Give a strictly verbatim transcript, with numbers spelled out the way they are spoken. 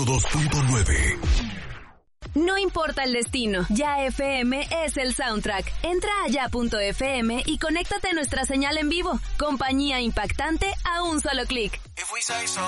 ciento dos punto nueve. No importa el destino, Ya F M es el soundtrack. Entra a ya punto f m y conéctate a nuestra señal en vivo. Compañía impactante a un solo clic.